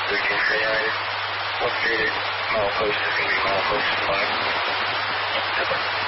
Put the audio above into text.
What's your milepost is going to be milepost 5.